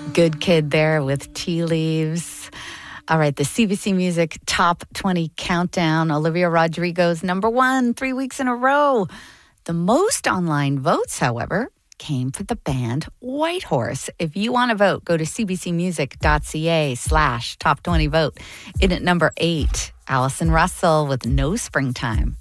Good Kid there with Tea Leaves. All right, the CBC Music Top 20 Countdown. Olivia Rodrigo's #1, 3 weeks in a row. The most online votes, however, came for the band Whitehorse. If you want to vote, go to cbcmusic.ca/top20 vote. In at number 8, Allison Russell with No Springtime.